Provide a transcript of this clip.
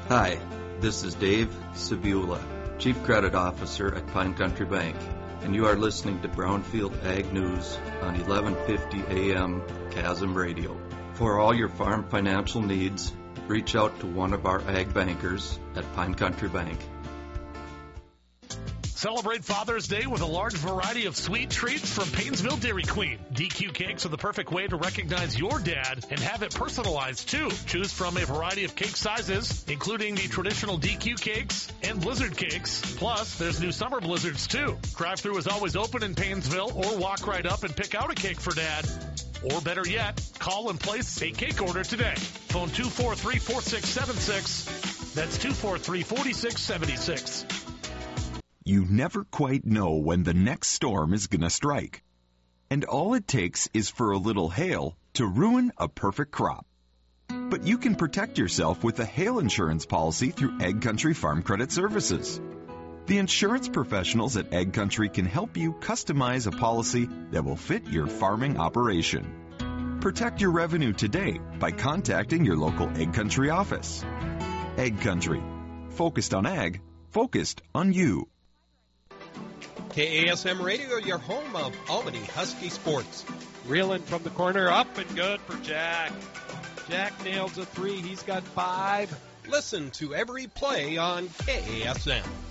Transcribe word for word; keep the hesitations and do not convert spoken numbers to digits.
Hi, this is Dave Sabula, Chief Credit Officer at Pine Country Bank, and you are listening to Brownfield Ag News on eleven fifty A M Chasm Radio. For all your farm financial needs, reach out to one of our ag bankers at Pine Country Bank. Celebrate Father's Day with a large variety of sweet treats from Paynesville Dairy Queen. D Q cakes are the perfect way to recognize your dad and have it personalized too. Choose from a variety of cake sizes, including the traditional D Q cakes and blizzard cakes. Plus, there's new summer blizzards too. Drive-thru is always open in Paynesville, or walk right up and pick out a cake for dad. Or better yet, call and place a cake order today. Phone two four three, four six seven six. That's two four three, four six seven six. You never quite know when the next storm is going to strike. And all it takes is for a little hail to ruin a perfect crop. But you can protect yourself with a hail insurance policy through Ag Country Farm Credit Services. The insurance professionals at Ag Country can help you customize a policy that will fit your farming operation. Protect your revenue today by contacting your local Ag Country office. Ag Country. Focused on ag. Focused on you. K A S M Radio, your home of Albany Husky sports. Reeling from the corner, up and good for Jack. Jack nails a three. He's got five. Listen to every play on K A S M.